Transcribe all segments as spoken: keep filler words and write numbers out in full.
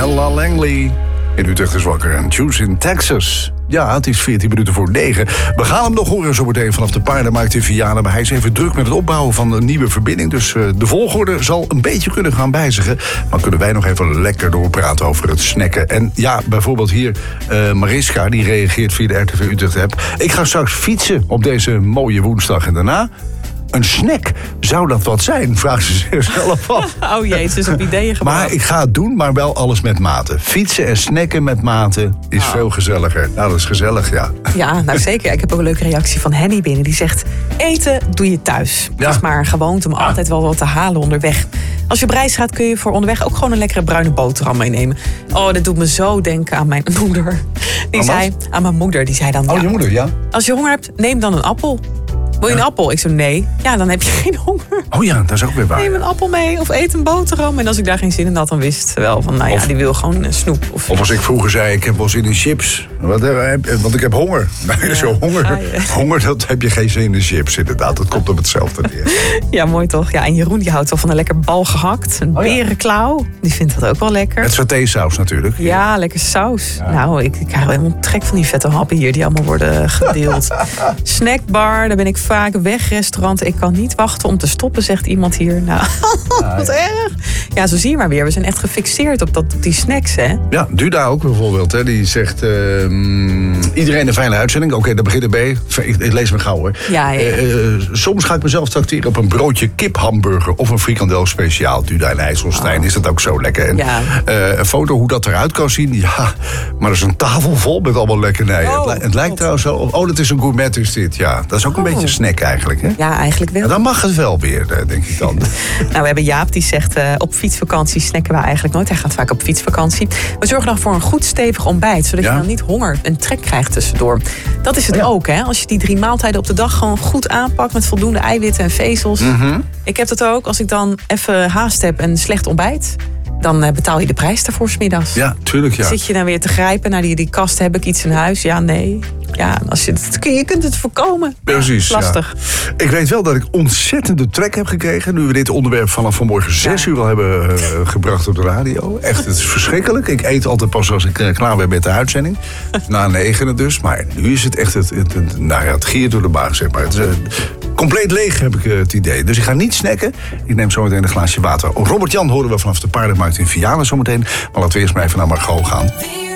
Ella Langley. In Utrecht is wakker en Choose in Texas. Ja, het is veertien minuten voor negen. We gaan hem nog horen zo meteen vanaf de paardenmarkt in Vianen. Maar hij is even druk met het opbouwen van een nieuwe verbinding. Dus uh, de volgorde zal een beetje kunnen gaan wijzigen. Maar kunnen wij nog even lekker doorpraten over het snacken. En ja, bijvoorbeeld hier uh, Mariska, die reageert via de R T V Utrecht-app. Ik ga straks fietsen op deze mooie woensdag en daarna. Een snack, zou dat wat zijn? Vraagt ze zichzelf af. Oh jee, het is op ideeën gebracht. Maar ik ga het doen, maar wel alles met mate. Fietsen en snacken met mate is oh. veel gezelliger. Nou, dat is gezellig, ja. Ja, nou zeker. Ik heb ook een leuke reactie van Henny binnen. Die zegt, eten doe je thuis. Ja. Het is maar een gewoonte om ja. altijd wel wat te halen onderweg. Als je op reis gaat, kun je voor onderweg ook gewoon een lekkere bruine boterham meenemen. Oh, dat doet me zo denken aan mijn moeder. Die aan zei, aan mijn moeder, die zei dan... Oh, ja, je moeder, ja. Als je honger hebt, neem dan een appel. Wil je een appel? Ik zei nee. Ja, dan heb je geen honger. Oh ja, dat is ook weer waar. Neem een appel mee of eet een boterham. En als ik daar geen zin in had, dan wist ze wel van... nou ja, of, die wil gewoon snoep. Of, of als ik vroeger zei, ik heb wel zin in chips. Wat, want ik heb honger. Nou, ja. Zo honger. Ah, ja. Honger, dat heb je geen zin in chips. Inderdaad, dat komt op hetzelfde neer. Ja, mooi toch? Ja, en Jeroen die houdt wel van een lekker bal gehakt. Een oh, ja. berenklauw. Die vindt dat ook wel lekker. Met satésaus natuurlijk. Ja, ja, lekker saus. Ja. Nou, ik, ik krijg helemaal trek van die vette happen hier... die allemaal worden gedeeld. Snackbar, daar ben ik vaak weg. Restaurant, ik kan niet wachten om te stoppen, zegt iemand hier. Nou, ja, wat erg. Ja, zo zie je maar weer. We zijn echt gefixeerd op, dat, op die snacks, hè? Ja, Duda ook bijvoorbeeld. Hè. Die zegt, uh, iedereen een fijne uitzending. Oké, okay, daar beginnen bij. Ik, ik lees me gauw, hoor. Ja, ja. Uh, soms ga ik mezelf tracteren op een broodje kiphamburger of een frikandel speciaal. Duda en IJsselstein. Oh. Is dat ook zo lekker? En, ja. uh, een foto hoe dat eruit kan zien. Ja, maar er is een tafel vol met allemaal lekkernijen. Oh, het, het lijkt God. trouwens zo... Oh, dat is een gourmet is dit. Ja, dat is ook een oh. beetje snack eigenlijk, hè? Ja, eigenlijk wel. Ja, dan mag het wel weer, denk ik dan. Nou, we hebben Jaap die zegt, uh, op fietsvakantie snacken we eigenlijk nooit. Hij gaat vaak op fietsvakantie. We zorgen dan voor een goed stevig ontbijt, zodat ja. je dan niet honger en trek krijgt tussendoor. Dat is het oh ja. ook, hè? Als je die drie maaltijden op de dag gewoon goed aanpakt met voldoende eiwitten en vezels. Mm-hmm. Ik heb dat ook, als ik dan even haast heb en slecht ontbijt, dan uh, betaal je de prijs daarvoor 's middags. Ja, tuurlijk, ja. Zit je dan weer te grijpen naar die, die kast, heb ik iets in huis? Ja, nee. Ja, als je, het, je kunt het voorkomen. Precies, ja, lastig. Ja. Ik weet wel dat ik ontzettende trek heb gekregen... nu we dit onderwerp vanaf vanmorgen zes ja. uur al hebben uh, gebracht op de radio. Echt, het is verschrikkelijk. Ik eet altijd pas als ik uh, klaar ben met de uitzending. Na negenen dus. Maar nu is het echt het, het, het, nou ja, het giert door de maag, zeg maar. Het is, uh, compleet leeg, heb ik uh, het idee. Dus ik ga niet snacken. Ik neem zometeen een glaasje water. Robert-Jan horen we vanaf de paardenmarkt in Vianen zometeen. Maar laten we eerst maar even naar Margot gaan.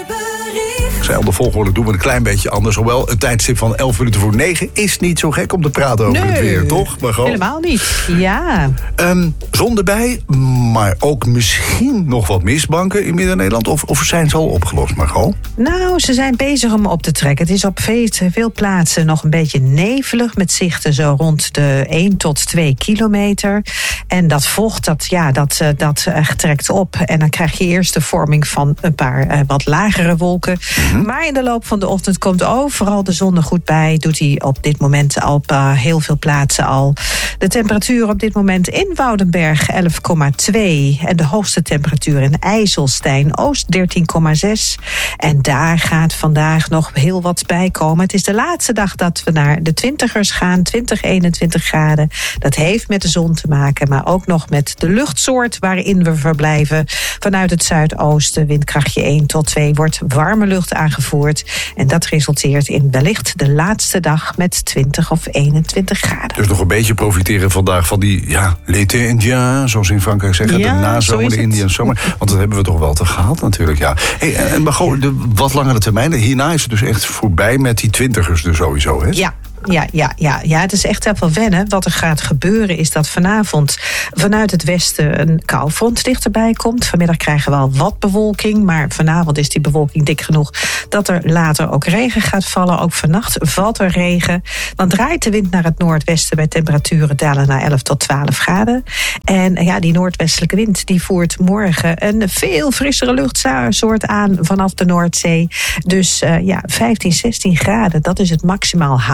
Ik zei al, de volgorde doen we een klein beetje anders. Hoewel, het tijdstip van elf minuten voor negen is niet zo gek om te praten over nee, het weer, toch? Margot? Helemaal niet, ja. Um, zon erbij, maar ook misschien nog wat mistbanken in Midden-Nederland. Of, of zijn ze al opgelost, Margot? Nou, ze zijn bezig om op te trekken. Het is op veel, veel plaatsen nog een beetje nevelig... met zichten zo rond de één tot twee kilometer. En dat vocht, dat, ja, dat, dat trekt op. En dan krijg je eerst de vorming van een paar uh, wat lagere wolken... Mm-hmm. Maar in de loop van de ochtend komt overal de zon er goed bij. Doet hij op dit moment al op uh, heel veel plaatsen al. De temperatuur op dit moment in Woudenberg elf komma twee. En de hoogste temperatuur in IJsselstein Oost dertien komma zes. En daar gaat vandaag nog heel wat bij komen. Het is de laatste dag dat we naar de twintigers gaan. twintig, eenentwintig graden. Dat heeft met de zon te maken. Maar ook nog met de luchtsoort waarin we verblijven. Vanuit het zuidoosten, windkrachtje één tot twee, wordt warme lucht aangevoerd. En dat resulteert in wellicht de laatste dag met twintig of eenentwintig graden. Dus nog een beetje profiteren vandaag van die, ja, l'été indien, zoals in Frankrijk zeggen. Ja, de nazomer, de Indian zomer. Want dat hebben we toch wel te gehad natuurlijk, ja. Hey, en maar gewoon de wat langere termijn. Hierna is het dus echt voorbij met die twintigers dus sowieso, hè? Ja. Ja, ja, ja, ja, het is echt even wennen. Wat er gaat gebeuren is dat vanavond vanuit het westen een koufront dichterbij komt. Vanmiddag krijgen we al wat bewolking, maar vanavond is die bewolking dik genoeg dat er later ook regen gaat vallen. Ook vannacht valt er regen. Dan draait de wind naar het noordwesten bij temperaturen dalen naar elf tot twaalf graden. En ja, die noordwestelijke wind die voert morgen een veel frissere luchtsoort aan vanaf de Noordzee. Dus uh, ja, vijftien, zestien graden, dat is het maximaal haalbaar.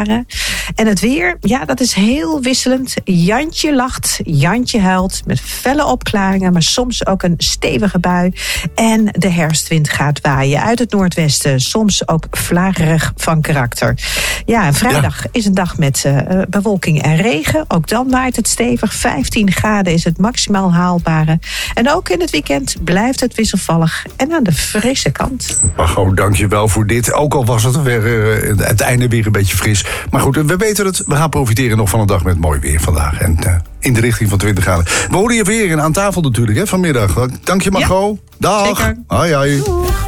opklaren. En het weer, ja, dat is heel wisselend. Jantje lacht, Jantje huilt. Met felle opklaringen, maar soms ook een stevige bui. En de herfstwind gaat waaien uit het noordwesten. Soms ook vlagerig van karakter. Ja, en vrijdag ja. is een dag met uh, bewolking en regen. Ook dan waait het stevig. vijftien graden is het maximaal haalbare. En ook in het weekend blijft het wisselvallig en aan de frisse kant. Margot, dank je wel voor dit. Ook al was het weer, uh, het einde weer een beetje fris. Maar goed, we weten het. We gaan profiteren nog van een dag met mooi weer vandaag. En uh, in de richting van twintig graden. We horen je weer aan tafel natuurlijk, hè, vanmiddag. Dank je, Margot. Ja, dag. Zeker. Hoi, hoi.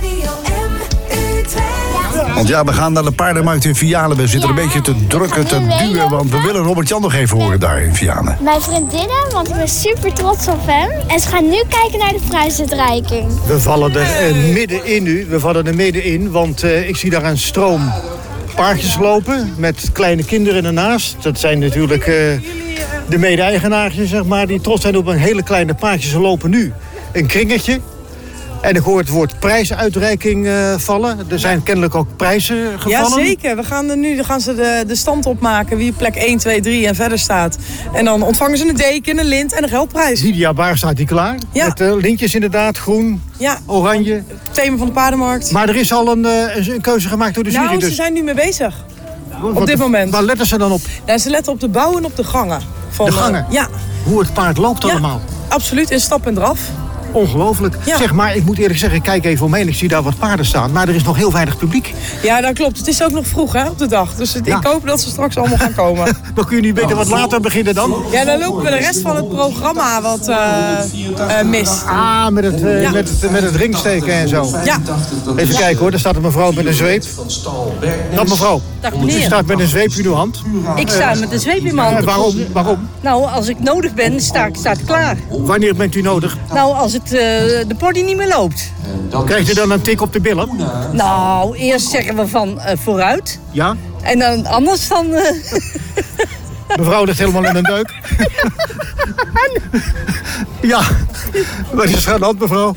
Want ja, we gaan naar de paardenmarkt in Vianen. We zitten ja, een beetje te drukken, te duwen. Want we willen Robert-Jan nog even horen daar in Vianen. Mijn vriendinnen, want ik ben super trots op hem. En ze gaan nu kijken naar de prijsuitreiking. We vallen er uh, middenin nu. We vallen er middenin, want uh, ik zie daar een stroom paardjes lopen. Met kleine kinderen ernaast. Dat zijn natuurlijk uh, de mede-eigenaartjes, zeg maar. Die trots zijn op een hele kleine paardje. Ze lopen nu een kringetje. En ik hoor het woord prijsuitreiking uh, vallen. Er zijn kennelijk ook prijzen gevallen. Ja, zeker. We gaan er nu dan gaan ze de, de stand opmaken wie op plek één, twee, drie en verder staat. En dan ontvangen ze een deken, een lint en een geldprijs. Lydia Baar staat hier klaar. Ja. Met uh, lintjes inderdaad, groen, ja. oranje. Het thema van de paardenmarkt. Maar er is al een, uh, een keuze gemaakt door de jury. Nou, ze dus. zijn nu mee bezig. Wat, op dit moment. Waar letten ze dan op? Nou, ze letten op de bouw en op de gangen. Van, de gangen? Uh, ja. Hoe het paard loopt allemaal? Ja, absoluut, in stap en draf. Ongelooflijk. Ja. Zeg maar, ik moet eerlijk zeggen, ik kijk even omheen. Ik zie daar wat paarden staan, maar er is nog heel weinig publiek. Ja, dat klopt. Het is ook nog vroeg hè, op de dag. Dus het, ja. ik hoop dat ze straks allemaal gaan komen. Dan kun je niet beter wat later beginnen dan? Ja, dan lopen we de rest van het programma wat uh, uh, mis. Ah, met het, uh, ja. met, het, met het ringsteken en zo. Ja. Even kijken hoor, daar staat een mevrouw met een zweep. Dat mevrouw. Dag meneer. U staat met een zweep in uw hand. Ik sta met een zweep in mijn hand. Uh, waarom? waarom? Nou, als ik nodig ben, sta ik, sta ik klaar. Wanneer bent u nodig? Nou, als het, uh, de pony niet meer loopt. Krijgt u dan een tik op de billen? Nou, eerst zeggen we van uh, vooruit. Ja? En dan anders dan... Uh... Mevrouw ligt helemaal in een deuk. Ja, wat is er aan de hand, mevrouw?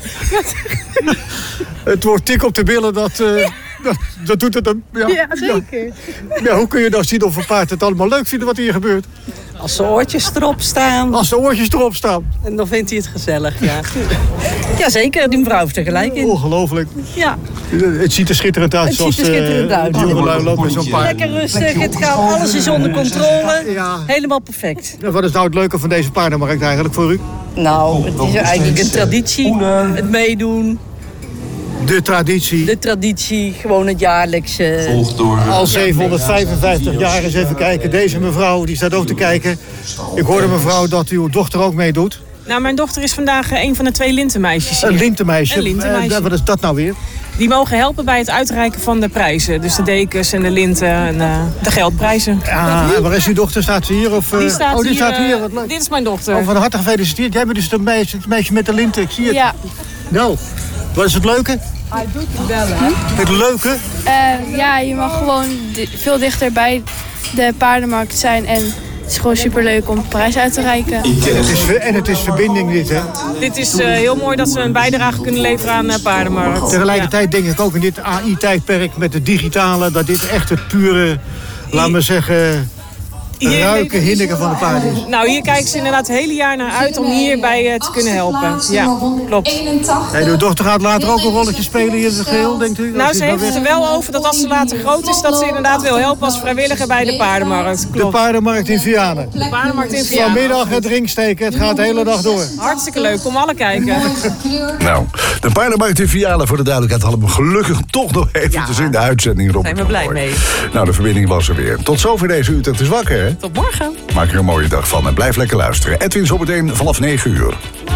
Het woord tik op de billen, dat, uh, ja. dat, dat doet het hem. Ja, ja zeker. Ja. Ja, hoe kun je nou zien of een paard het allemaal leuk vindt wat hier gebeurt? Als de oortjes erop staan. Als de oortjes erop staan. En dan vindt hij het gezellig, ja. Jazeker, die mevrouw heeft er gelijk in. Ongelooflijk. Ja. Het ziet er schitterend uit. Het zoals ziet er schitterend uit. De jongelui lopen met zo'n paard. Lekker rustig, het gaat, alles is onder controle. Ja. Helemaal perfect. Ja, wat is nou het leuke van deze paardenmarkt eigenlijk voor u? Nou, het is eigenlijk een traditie. Het meedoen. De traditie. De traditie, gewoon het jaarlijkse. Al zevenhonderdvijfenvijftig jaar, eens even kijken. Deze mevrouw, die staat ook te kijken. Ik hoorde mevrouw dat uw dochter ook meedoet. Nou, mijn dochter is vandaag een van de twee lintenmeisjes hier. Een lintenmeisje? Een lintenmeisje. Uh, wat is dat nou weer? Die mogen helpen bij het uitreiken van de prijzen. Dus de dekens en de linten en uh, de geldprijzen. Ah, en waar is uw dochter? Staat ze hier? Of, uh... Die staat oh, die hier, staat hier. Wat leuk. Dit is mijn dochter. Oh, van harte gefeliciteerd. Jij bent dus het meisje, het meisje met de linten. Ik zie het. Ja. Nou, wat is het leuke? Hij doet het wel, hè? Het leuke? Uh, ja, je mag gewoon di- veel dichter bij de paardenmarkt zijn. En het is gewoon superleuk om prijs uit te reiken. Het is, en het is verbinding dit, hè? Dit is uh, heel mooi dat ze een bijdrage kunnen leveren aan de uh, paardenmarkt. Tegelijkertijd denk ik ook in dit A I-tijdperk met het digitale... dat dit echt het pure, laat maar zeggen... Hier ruiken hinniken van de paarden is. Nou, hier kijken ze inderdaad het hele jaar naar uit om hierbij uh, te kunnen helpen. Ja, klopt. Hey, uw dochter gaat later ook een rolletje spelen in het geheel, denkt u? Nou, ze heeft het er wel over dat als ze later groot is... dat ze inderdaad wil helpen als vrijwilliger bij de paardenmarkt. Klopt. De paardenmarkt in Vianen. De paardenmarkt in Vianen. Vanmiddag het ringsteken, het gaat de hele dag door. Hartstikke leuk, kom alle kijken. Nou, de paardenmarkt in Vianen, voor de duidelijkheid... hadden we gelukkig toch nog eventjes ja. in de uitzending. Daar zijn we blij mee. Nou, de verbinding was er weer. Tot zover deze Utrecht is wakker, hè? Tot morgen. Maak er een mooie dag van en blijf lekker luisteren. Edwin zometeen vanaf negen uur.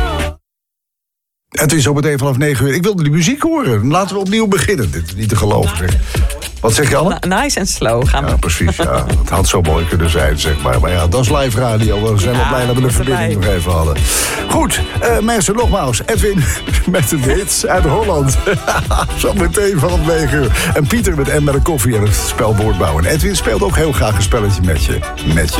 Edwin zometeen vanaf negen uur. Ik wilde die muziek horen. Laten we opnieuw beginnen. Dit is niet te geloven, zeg. Wat zeg je, Anne? Nice en slow gaan we. Ja, precies. Ja. Het had zo mooi kunnen zijn, zeg maar. Maar ja, dat is live radio. We zijn wel ja, blij dat we de verbinding nog even hadden. Goed, uh, mensen, nogmaals. Edwin met de hits uit Holland. Zometeen vanaf negen uur. En Pieter met en met een koffie en het spel woordbouwen. En Edwin speelt ook heel graag een spelletje met je. Met je.